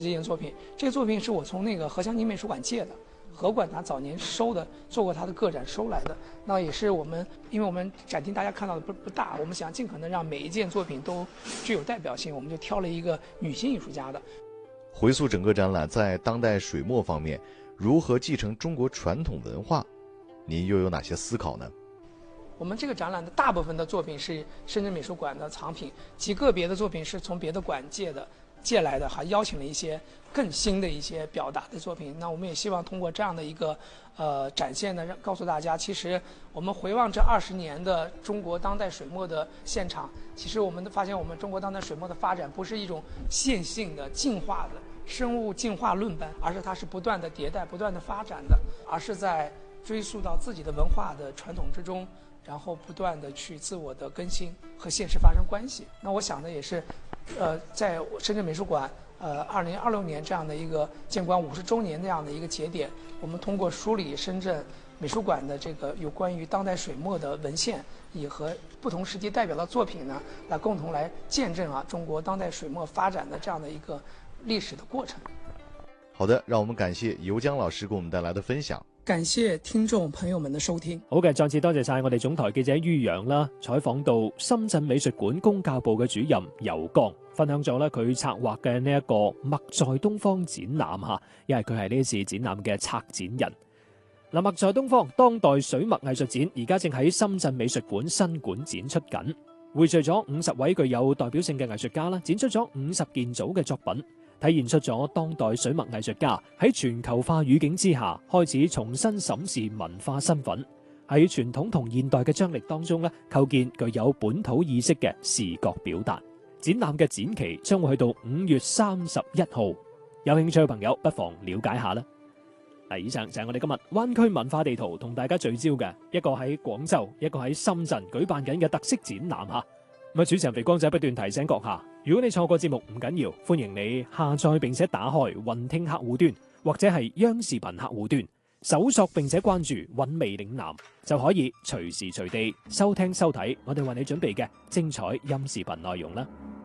这件作品，这个作品是我从那个何香凝美术馆借的，何馆他早年收的，做过他的个展收来的。那也是我们，因为我们展厅大家看到的不大，我们想尽可能让每一件作品都具有代表性，我们就挑了一个女性艺术家的。 回溯整个展览，在当代水墨方面，如何继承中国传统文化，您又有哪些思考呢？ 我们这个展览的大部分的作品是深圳美术馆的藏品，极个别的作品是从别的馆借来的，还邀请了一些更新的一些表达的作品。那我们也希望通过这样的一个展现呢，告诉大家，其实我们回望这20年的中国当代水墨的现场，其实我们发现我们中国当代水墨的发展不是一种线性的进化的生物进化论般，而是它是不断的迭代、不断的发展的，而是在追溯到自己的文化的传统之中，然后不断的去自我的更新和现实发生关系。那我想的也是在深圳美术馆2026年这样的一个建馆50周年这样的一个节点，我们通过梳理深圳美术馆的这个有关于当代水墨的文献，也和不同时期代表的作品呢，来共同来见证中国当代水墨发展的这样的一个历史的過程。 好的，讓我們感謝尤江老師給我們帶來的分享。 感謝聽眾朋友們的收聽。 好嘅，再次多謝晒我哋總台記者于洋啦，採訪到深圳美術館公教部嘅主任尤江，分享咗佢策劃嘅呢一個墨在東方展覽嚇，因為佢係呢次展覽嘅策展人。嗱，墨在東方當代水墨藝術展而家正喺深圳美術館新館展出緊，匯聚咗50位具有代表性嘅藝術家啦，展出咗50件組嘅作品，體現出咗當代水墨藝術家喺全球化語境之下開始重新審視文化身份，喺傳統同現代嘅張力當中構建具有本土意識嘅視覺表達。展覽嘅展期將會去到5月31號，有興趣嘅朋友不妨了解下啦。以上就係我哋今日灣區文化地圖同大家聚焦嘅一個喺廣州，一個喺深圳舉辦緊嘅特色展覽嚇。主持人肥光仔不斷提醒閣下，如果你錯過節目唔緊要，歡迎你下載並且打開雲聽客戶端或者係央視頻客戶端，搜索並且關注韻味嶺南，就可以隨時隨地收聽收睇我哋為你準備嘅精彩音視頻內容啦。